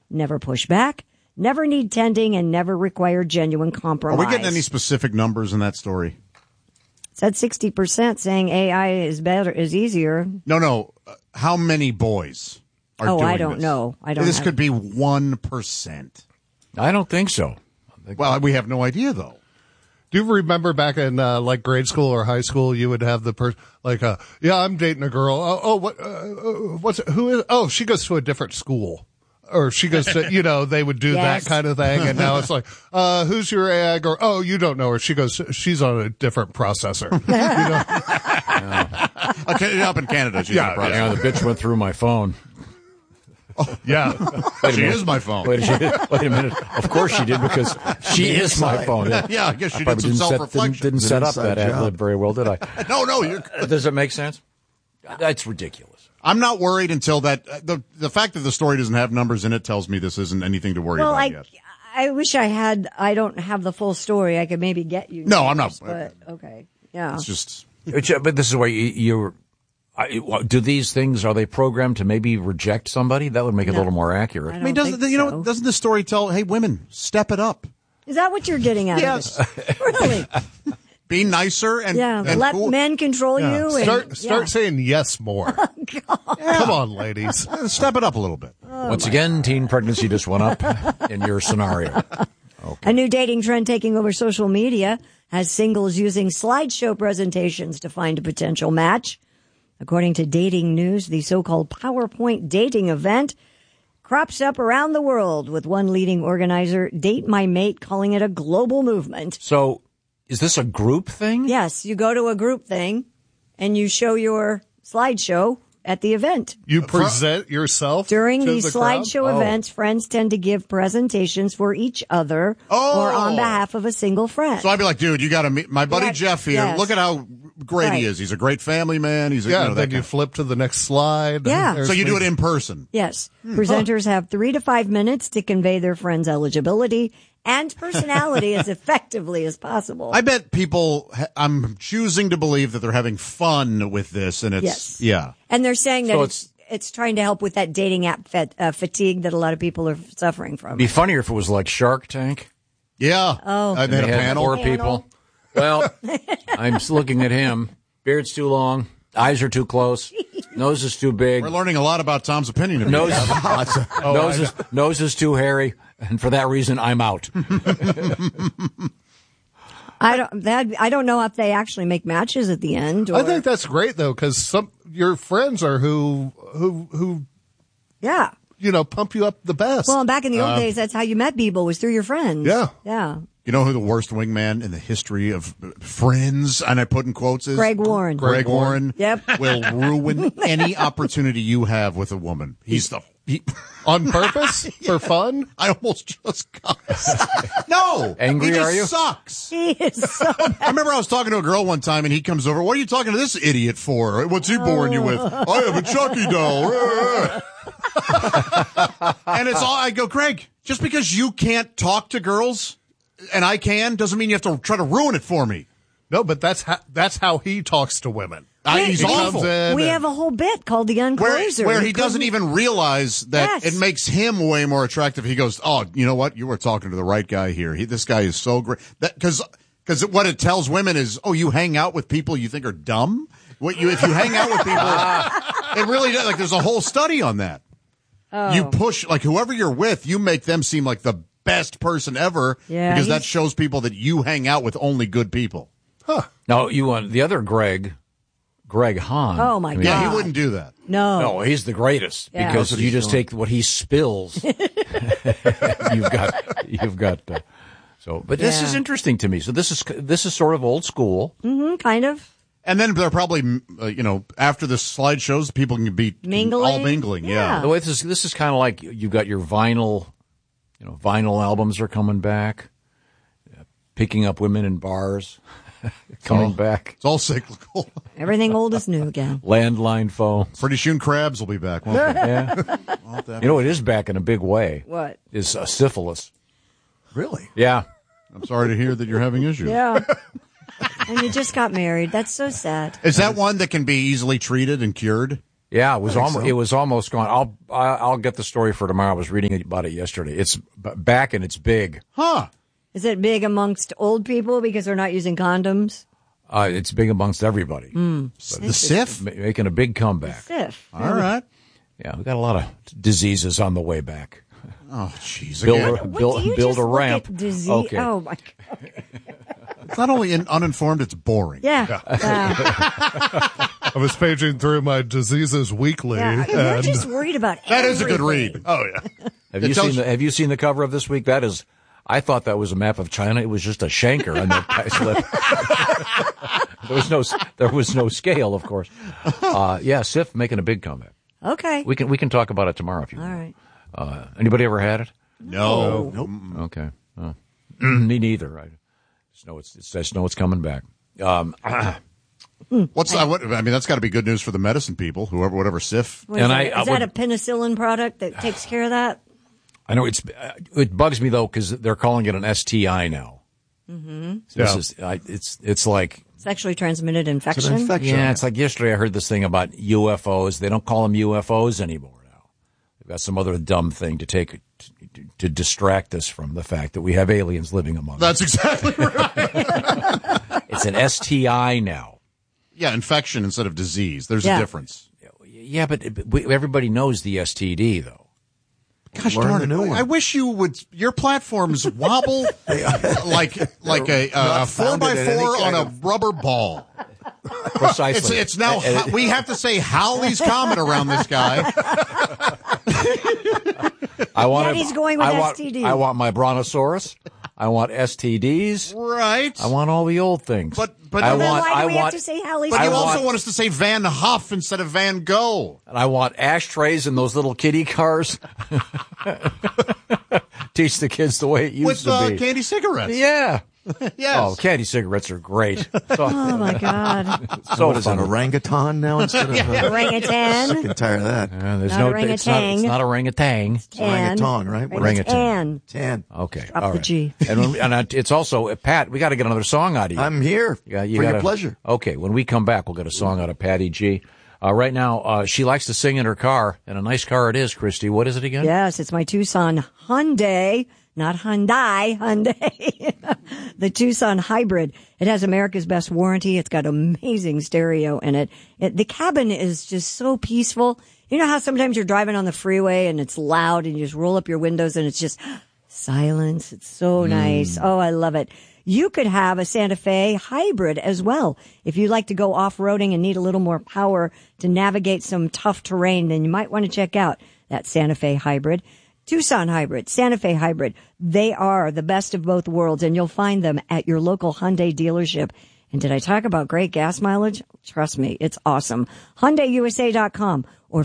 never push back, never need tending, and never require genuine compromise. Are we getting any specific numbers in that story? It's at 60% saying AI is better, is easier. No. How many boys are doing this? I don't know. This could be 1%. I don't think so. Well, we have no idea, though. Do you remember back in like grade school or high school, you would have the person like, yeah, I'm dating a girl. She goes to a different school. Or she goes to, they would do that kind of thing. And now it's like, who's your egg? Or, oh, you don't know her. She goes, she's on a different processor. Up in Canada, she's on a processor. The bitch went through my phone. Oh, yeah. She is my phone. Wait a minute. Of course she did, because she is my phone. Yeah, I guess she did some self-reflection. Didn't set up that ad lib very well, did I? No. Does it make sense? That's ridiculous. I'm not worried until that. The fact that the story doesn't have numbers in it tells me this isn't anything to worry about yet. I wish I don't have the full story. I could maybe get you. No, I'm not. But, okay. Yeah. It's just. But this is where you're. Do these things, are they programmed to maybe reject somebody? That would make it a little more accurate. I mean, doesn't the story tell, hey, women, step it up? Is that what you're getting at? Yes. Really? Be nicer and let cool. men control you. And, start saying yes more. Oh, God. Come on, ladies. Step it up a little bit. Once again, teen pregnancy just went up in your scenario. Okay. A new dating trend taking over social media has singles using slideshow presentations to find a potential match. According to Dating News, the so-called PowerPoint dating event crops up around the world, with one leading organizer, Date My Mate, calling it a global movement. So, is this a group thing? Yes, you go to a group thing and you show your slideshow at the event. You present yourself during to these the crowd? slideshow events. Friends tend to give presentations for each other or on behalf of a single friend. So I'd be like, dude, you got to meet my buddy Jeff here. Yes. Look at how great he is. He's a great family man. He's then you flip to the next slide. Yeah. So you do it in person. Yes. Presenters have 3 to 5 minutes to convey their friend's eligibility and personality as effectively as possible. I bet people, I'm choosing to believe that they're having fun with this, and yeah. And they're saying that it's trying to help with that dating app fatigue that a lot of people are suffering from. It'd be funnier if it was like Shark Tank. Yeah. Oh. I made a panel. 4 people. Well, I'm looking at him. Beard's too long. Eyes are too close. Nose is too big. We're learning a lot about Tom's opinion of Nose is too hairy, and for that reason, I'm out. I don't know if they actually make matches at the end. Or... I think that's great though, because your friends are who pump you up the best. Well, back in the old days, that's how you met people, was through your friends. Yeah. You know who the worst wingman in the history of Friends, and I put in quotes, is? Greg Warren. Greg Warren. Yep. Will ruin any opportunity you have with a woman. On purpose? For fun? I almost just cussed. No! Angry, are you? Sucks. He is so bad. I remember I was talking to a girl one time, and he comes over. What are you talking to this idiot for? What's he boring you with? I have a Chucky doll. And it's all, I go, Greg, just because you can't talk to girls and I can, doesn't mean you have to try to ruin it for me. No, but that's how he talks to women. He's awful. We have a whole bit called The Uncloser. Where he doesn't even realize that it makes him way more attractive. He goes, oh, you know what? You were talking to the right guy here. This guy is so great. Because what it tells women is, oh, you hang out with people you think are dumb? If you hang out with people, it really does. Like, there's a whole study on that. Oh. You push, like, whoever you're with, you make them seem like the best person ever. Yeah, because that shows people that you hang out with only good people. Huh. No, you want the other Greg Hahn. Oh, my God. Yeah, he wouldn't do that. No, he's the greatest because you just take what he spills. You've got. But this is interesting to me. So this is sort of old school. Mm-hmm, kind of. And then they're probably, after the slideshows, people can be all mingling. Yeah. The way this is kind of like you've got your vinyl, vinyl albums are coming back, picking up women in bars. Coming back. It's all cyclical. Everything old is new again. Landline phone. Pretty soon crabs will be back, won't they? Yeah. It is back in a big way. What? Is syphilis. Really? Yeah. I'm sorry to hear that you're having issues. Yeah. And you just got married. That's so sad. Is that one that can be easily treated and cured? Yeah, it was almost gone. I'll get the story for tomorrow. I was reading about it yesterday. It's back and it's big. Huh. Is it big amongst old people because they're not using condoms? It's big amongst everybody. The SIF? Making a big comeback. SIF. All right. Yeah, we got a lot of diseases on the way back. Oh, jeez. Build a ramp. Okay. Oh, my God. It's not only uninformed, it's boring. Yeah. I was paging through my diseases weekly. Yeah. We're just worried about That is a good everything. read. Oh, yeah. Have you seen the cover of this week? That is, I thought that was a map of China. It was just a shanker on that slip. There was no scale, of course. Yeah, SIF making a big comeback. Okay. We can talk about it tomorrow if you want. All right. Anybody ever had it? No. Nope. Okay. Me neither. I just know it's coming back. What's I mean, that's got to be good news for the medicine people, whatever SIF. Is that a penicillin product that takes care of that? I know it bugs me though because they're calling it an STI now. Mm-hmm. So it's like sexually transmitted infection. It's an infection. Yeah, it's like yesterday I heard this thing about UFOs. They don't call them UFOs anymore now. They've got some other dumb thing to distract us from the fact that we have aliens living among us. That's exactly right. It's an STI now. Yeah, infection instead of disease. There's a difference. Yeah, but everybody knows the STD though. Gosh darn it! I wish you would. Your platforms wobble like a 4x4 on a rubber ball. Precisely. It's now. We have to say Halley's Comet around this guy. He's going with STD. I want my brontosaurus. I want STDs. Right. I want all the old things. But why do we have to say Halley's Comet? But you also want us to say Van Huff instead of Van Gogh. And I want ashtrays in those little kiddie cars. Teach the kids the way it used to be. With candy cigarettes. Yeah. Yes. Oh, candy cigarettes are great. Oh, my God. So is an orangutan now instead of orangutan? Sick and tired of that. There's not orangutan. It's not orangutan. It's orangutan, right? Orangutan. Tan. Okay. Drop all the right. G. And it's also, Pat, we got to get another song out of you. I'm here for your pleasure. Okay. When we come back, we'll get a song out of Patty G. Right now, she likes to sing in her car, and a nice car it is, Christy. What is it again? Yes, it's my Tucson Hyundai. Not Hyundai. The Tucson Hybrid. It has America's best warranty. It's got amazing stereo in it. The cabin is just so peaceful. You know how sometimes you're driving on the freeway and it's loud and you just roll up your windows and it's just silence. It's so nice. Oh, I love it. You could have a Santa Fe Hybrid as well. If you like to go off-roading and need a little more power to navigate some tough terrain, then you might want to check out that Santa Fe Hybrid. Tucson Hybrid, Santa Fe Hybrid. They are the best of both worlds, and you'll find them at your local Hyundai dealership. And did I talk about great gas mileage? Trust me, it's awesome. HyundaiUSA.com or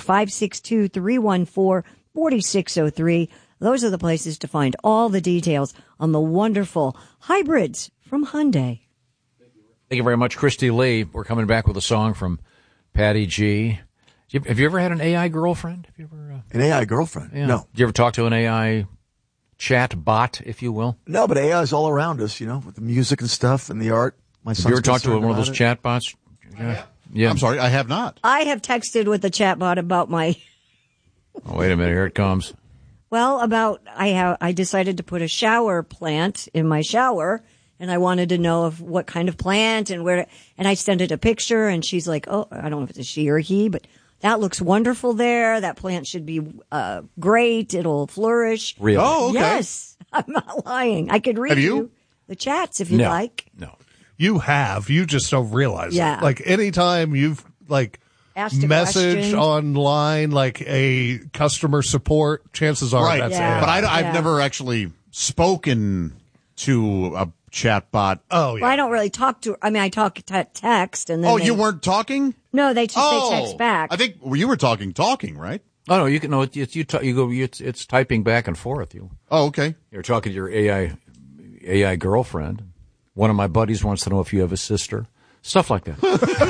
562-314-4603. Those are the places to find all the details on the wonderful hybrids from Hyundai. Thank you very much, Christy Lee. We're coming back with a song from Patty G. Have you ever had an AI girlfriend? Have you ever an AI girlfriend? Yeah. No. Did you ever talk to an AI chat bot, if you will? No, but AI is all around us, with the music and stuff and the art. Have you ever talked to one of those chat bots? Yeah. I'm sorry, I have not. I have texted with the chat bot about my... Oh, wait a minute, here it comes. Well, I decided to put a shower plant in my shower, and I wanted to know of what kind of plant and where, and I sent it a picture, and she's like, oh, I don't know if it's a she or he, but that looks wonderful there. That plant should be great. It'll flourish. Really? Oh, okay. Yes. I'm not lying. I could read you the chats if you'd like. No. You have. You just don't realize it. Like anytime you've asked a message question online, like a customer support, chances are that's AI. But I've never actually spoken to a chat bot. Oh, yeah. Well, I don't really talk to. I mean, I talk text, and then. Oh, you weren't talking? No, they text back. I think you were talking, right? Oh no, you can. No, it's typing back and forth. Oh, okay. You're talking to your AI girlfriend. One of my buddies wants to know if you have a sister. Stuff like that.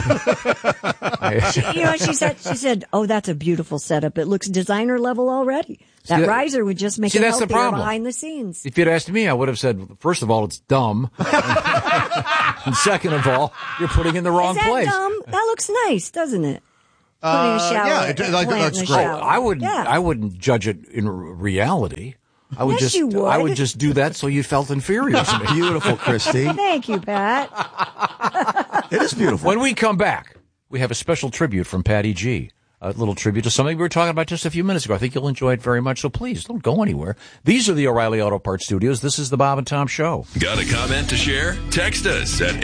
She said, oh, that's a beautiful setup. It looks designer level already. That riser would just make it healthier behind the scenes. If you'd asked me, I would have said, first of all, it's dumb. And second of all, you're putting it in the wrong place. Dumb? That looks nice, doesn't it? Putting a shower, that's great. shower. I wouldn't judge it in reality. I would I would just do that so you felt inferior to me. Beautiful, Christy. Thank you, Pat. It is beautiful. When we come back, we have a special tribute from Patty G. A little tribute to something we were talking about just a few minutes ago. I think you'll enjoy it very much, so please don't go anywhere. These are the O'Reilly Auto Parts Studios. This is the Bob and Tom Show. Got a comment to share? Text us at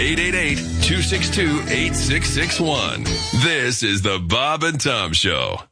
888-262-8661. This is the Bob and Tom Show.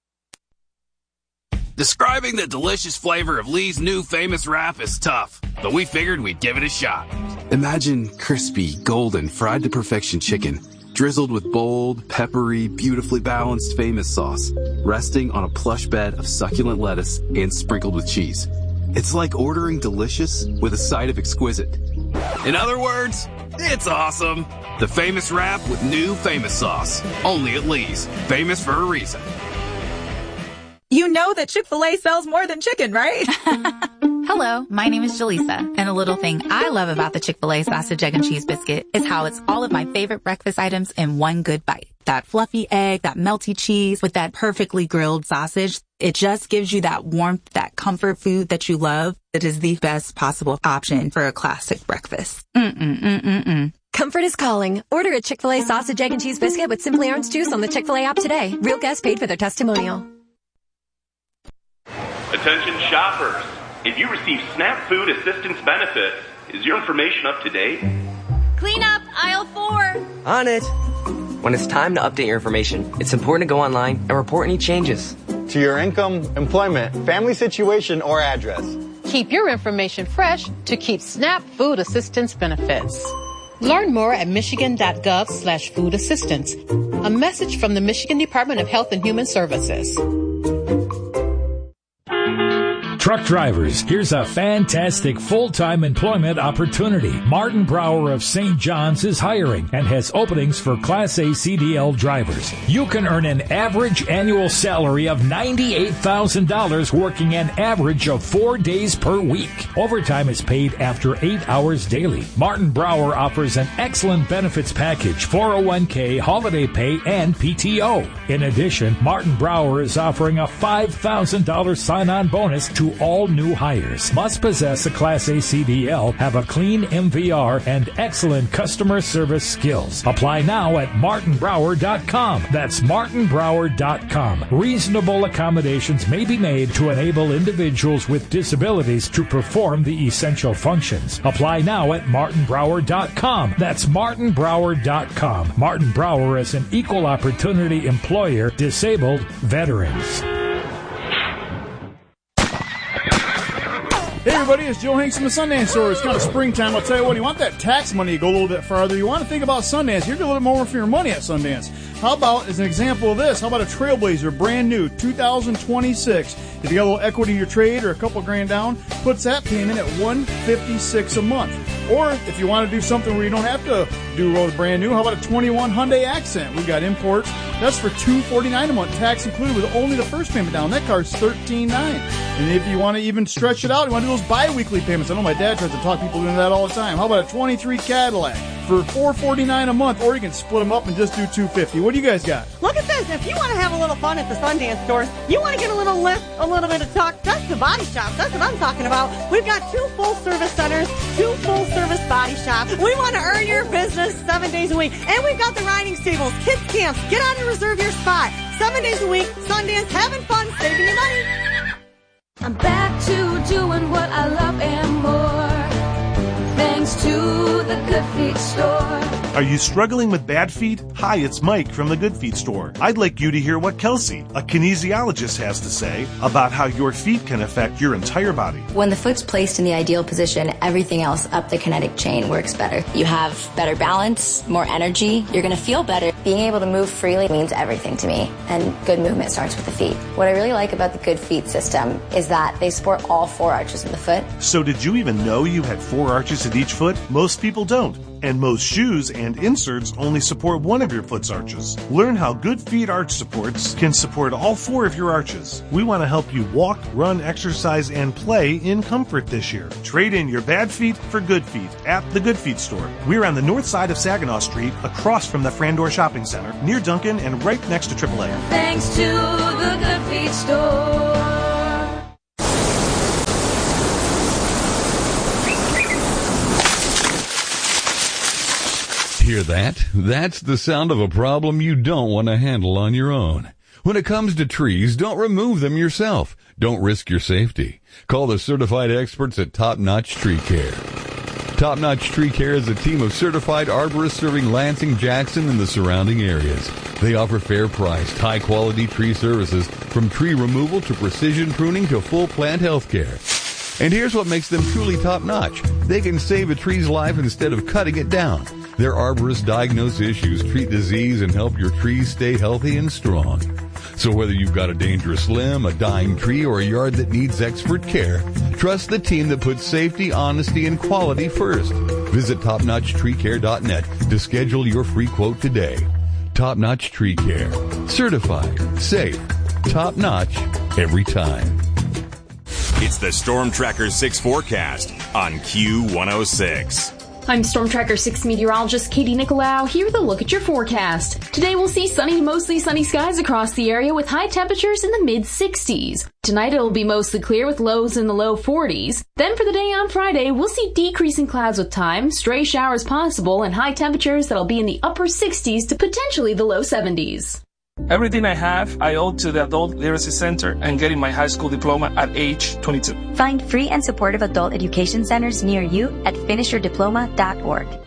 Describing the delicious flavor of Lee's new famous wrap is tough, but we figured we'd give it a shot. Imagine crispy, golden, fried to perfection chicken, drizzled with bold, peppery, beautifully balanced famous sauce, resting on a plush bed of succulent lettuce and sprinkled with cheese. It's like ordering delicious with a side of exquisite. In other words, it's awesome. The famous wrap with new famous sauce. Only at Lee's. Famous for a reason. You know that Chick-fil-A sells more than chicken, right? Hello, my name is Jaleesa, and a little thing I love about the Chick-fil-A sausage, egg, and cheese biscuit is how it's all of my favorite breakfast items in one good bite. That fluffy egg, that melty cheese with that perfectly grilled sausage. It just gives you that warmth, that comfort food that you love. It is the best possible option for a classic breakfast. Comfort is calling. Order a Chick-fil-A sausage, egg, and cheese biscuit with Simply Orange Juice on the Chick-fil-A app today. Real guests paid for their testimonial. Attention shoppers. If you receive SNAP Food Assistance benefits, is your information up to date? Clean up aisle 4. On it. When it's time to update your information, it's important to go online and report any changes. To your income, employment, family situation, or address. Keep your information fresh to keep SNAP Food Assistance benefits. Learn more at michigan.gov/food assistance. A message from the Michigan Department of Health and Human Services. Truck drivers, here's a fantastic full-time employment opportunity. Martin Brower of St. John's is hiring and has openings for Class A CDL drivers. You can earn an average annual salary of $98,000 working an average of 4 days per week. Overtime is paid after 8 hours daily. Martin Brower offers an excellent benefits package, 401k, holiday pay, and PTO. In addition, Martin Brower is offering a $5,000 sign-on bonus to all new hires. Must possess a Class A CDL, have a clean MVR, and excellent customer service skills. Apply now at martinbrower.com. That's martinbrower.com. Reasonable accommodations may be made to enable individuals with disabilities to perform the essential functions. Apply now at martinbrower.com. That's martinbrower.com. Martin Brower is an equal opportunity employer, disabled veterans. Hey everybody, it's Joe Hanks from the Sundance Store. It's kind of springtime. I'll tell you what, you want that tax money to go a little bit farther. You want to think about Sundance. You get a little more for your money at Sundance. How about, as an example of this, how about a Trailblazer, brand new, 2026. If you got a little equity in your trade or a couple grand down, puts that payment at $156 a month. Or if you want to do something where you don't have to do road brand new, how about a 21 Hyundai Accent? We've got imports. That's for $249 a month, tax included with only the first payment down. That car's $13.9. And if you want to even stretch it out, you want to do those bi-weekly payments. I know my dad tries to talk people into that all the time. How about a 23 Cadillac for $449 a month, or you can split them up and just do $250. What do you guys got? Look at this. If you want to have a little fun at the Sundance stores, you want to get a little lift, a little bit of talk, that's the body shop. That's what I'm talking about. We've got 2 full-service centers, 2 full-service body shops. We want to earn your business 7 days a week. And we've got the riding stables, kids camps. Get on and reserve your spot. 7 days a week, Sundance, having fun, saving you money. I'm back to doing what I love and more, thanks to the Good Feet Store. Are you struggling with bad feet? Hi, it's Mike from the Good Feet Store. I'd like you to hear what Kelsey, a kinesiologist, has to say about how your feet can affect your entire body. When the foot's placed in the ideal position, everything else up the kinetic chain works better. You have better balance, more energy, you're going to feel better. Being able to move freely means everything to me, and good movement starts with the feet. What I really like about the Good Feet system is that they support all 4 arches in the foot. So did you even know you had 4 arches in each foot? Most people don't. And most shoes and inserts only support one of your foot's arches. Learn how Good Feet arch supports can support all 4 of your arches. We want to help you walk, run, exercise, and play in comfort this year. Trade in your bad feet for good feet at the Good Feet store. We're on the north side of Saginaw Street, across from the Frandor Shopping Center, near Duncan and right next to AAA. Thanks to the Good Feet store. Hear that? That's the sound of a problem you don't want to handle on your own. When it comes to trees, don't remove them yourself. Don't risk your safety. Call the certified experts at Top Notch Tree Care. Top Notch Tree Care is a team of certified arborists serving Lansing, Jackson, and the surrounding areas. They offer fair-priced, high-quality tree services, from tree removal to precision pruning to full plant health care. And here's what makes them truly top-notch. They can save a tree's life instead of cutting it down. Their arborists diagnose issues, treat disease, and help your trees stay healthy and strong. So whether you've got a dangerous limb, a dying tree, or a yard that needs expert care, trust the team that puts safety, honesty, and quality first. Visit topnotchtreecare.net to schedule your free quote today. Top Notch Tree Care. Certified, safe, top-notch, every time. It's the Storm Tracker 6 forecast on Q106. I'm Storm Tracker 6 meteorologist Katie Nicolau, here with a look at your forecast. Today we'll see sunny to mostly sunny skies across the area with high temperatures in the mid-60s. Tonight it'll be mostly clear with lows in the low 40s. Then for the day on Friday, we'll see decreasing clouds with time, stray showers possible, and high temperatures that'll be in the upper 60s to potentially the low 70s. Everything I have, I owe to the Adult Literacy Center and getting my high school diploma at age 22. Find free and supportive adult education centers near you at finishyourdiploma.org.